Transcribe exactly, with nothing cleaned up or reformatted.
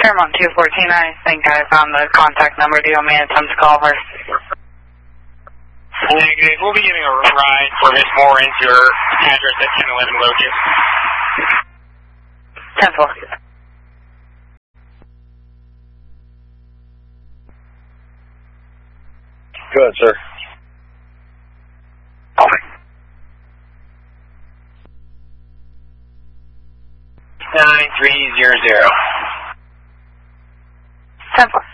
Paramount two fourteen, I think I found the contact number. Do you want me to attempt to call her? Negative. We'll be giving a ride for Miss Moore into her address at ten eleven Locust. ten four. Go ahead, sir. Nine three zero zero. ten four.